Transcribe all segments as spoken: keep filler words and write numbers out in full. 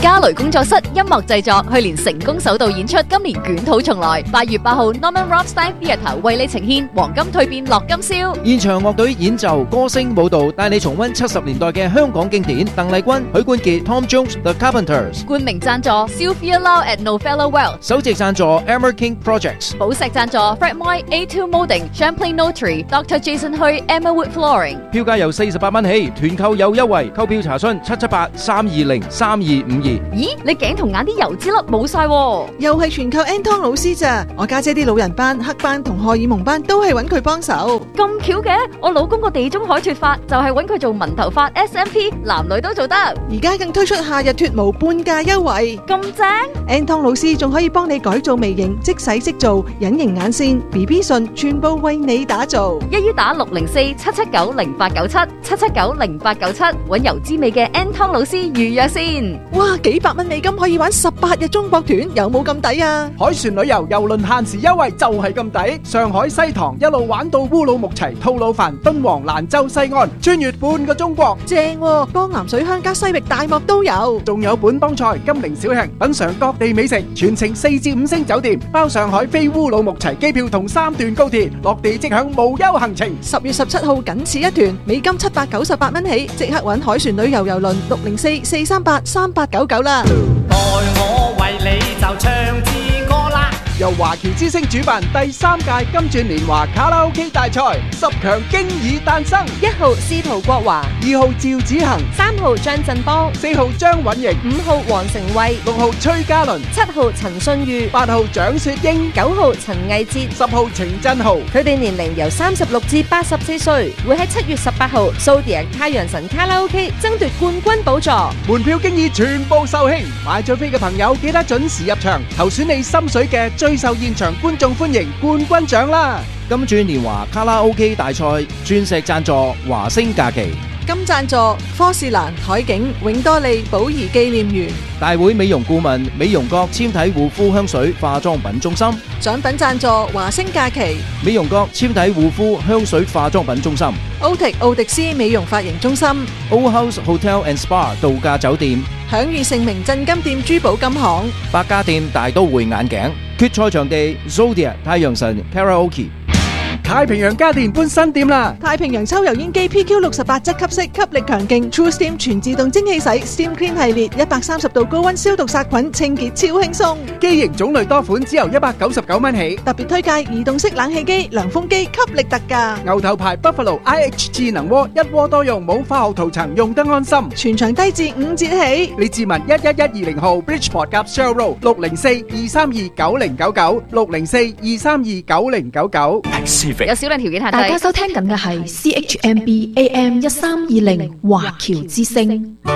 嘉雷工作室音樂製作，去年成功首度演出，今年捲土重來。八月八號 Norman Rubinstein Theatre 為你呈現黃金蛻變樂金宵。 現場樂隊演奏、歌聲、舞蹈，帶你重溫七十年代嘅香港經典。鄧麗君、許冠傑、Tom Jones、The Carpenters。 冠名贊助 Sylvia Lau at Novello Well。 首席贊助 Emmer King Projects。 寶石贊助 Fred Moy A two Molding Champlain Notary。Doctor Jason Hui Emma Wood Flooring。 票價由四十八蚊起，團購有優惠，購票查詢七七八三二零三二五二。 咦，你頸同眼啲油脂粒冇晒喎， 又係全靠 Anton 老師咋？我家姐啲老人班、黑斑同荷爾蒙班都係揾佢幫手。 咁巧嘅，我老公個地中海脫髮就係揾佢做紋頭髮 S M P， 男女都做得。 而家更推出夏日脫毛半價優惠， 咁正 ！Anton 老師仲可以幫你改造眉形，即洗即做，隱形眼線、B B 唇，全部為你打造。 一於打六零四七七九零八九七七七九零八九七，揾油脂美嘅 Anton 老師預約先。 哇，幾百蚊美金可以玩十八日中國團，有冇咁抵啊？ 海船旅遊郵輪限時優惠就係咁抵，上海西塘一路玩到烏魯木齊、吐魯番、敦煌、蘭州、西安，穿越半個中國， 正喎！江南水鄉加西域大漠都有， 仲有本幫菜、金陵小吃，品嘗各地美食，全程四至五星酒店，包上海飛烏魯木齊機票同三段高鐵，落地即享無憂行程。 十月十七號僅此一團，美金七百九十八蚊起，即刻搵海船旅遊郵輪六零四四三八三八九九啦！ 待我為你就唱支歌啦！ 由華僑之聲主辦第三屆金鑽年華卡拉 OK 大賽，十強經已誕生。 一號司徒國華， 二號趙子恒， 三號張振邦， 四號張允瑩， 五號黃成慧， 六號崔嘉倫， 七號陳信裕， 八號蔣雪英， 九號陳藝哲， 十號程振豪。 佢哋年齡由三十六至八十四歲，會喺七月十八號蘇迪亞太陽神卡拉 OK 爭奪冠軍寶座。 門票經已全部售罄，買咗飛嘅朋友記得準時入場，投選你心水嘅最受現場觀眾歡迎冠軍獎啦！ 金鑽年華卡拉 OK 大賽，鑽石贊助華星假期， 金贊助科士蘭、海景、永多利、寶儀紀念園。 大會美容顧問美容閣纖體護膚香水化妝品中心。 獎品贊助華星假期， 美容閣纖體護膚香水化妝品中心。 歐迪奧迪斯美容髮型中心。 Old House Hotel and Spa 度假酒店。 享譽盛名鎮金店珠寶金行。 百家店大都會眼鏡。決賽場地 Zodiac 太陽神 Karaoke。 太平洋家電搬新店啦！ 太平洋抽油煙機 P Q 六十八質吸式，吸力強勁 True Steam 全自動蒸汽洗 Steam Clean 系列，一百三十度高溫消毒殺菌，清潔超輕鬆。 機型種類多款，只由一百九十九蚊起。 特別推介移動式冷氣機、涼風機，吸力特價。 牛頭牌 Buffalo I H 智能鍋，一鍋多用，冇化學塗層，用得安心。 全場低至五折起。 李志文一一一二零號 Bridgeport 夾 Shell Road 六零四二三二九零九九六零四二三二九零九九。 有少量條件限制。 大家收聽緊嘅係 C H M B A M 一三二零華僑之聲。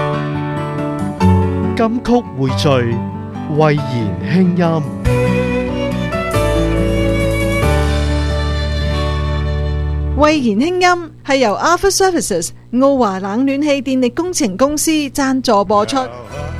金曲匯聚，慧言輕音。 慧言輕音係由 Alpha Services 澳華冷暖氣電力工程公司贊助播出。